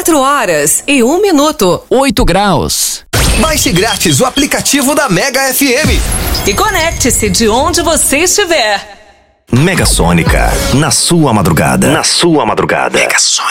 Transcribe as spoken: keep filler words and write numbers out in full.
Quatro horas e um minuto. Oito graus. Baixe grátis o aplicativo da Mega F M. E conecte-se de onde você estiver. Mega Sônica, na sua madrugada. Na sua madrugada. Mega Sônica.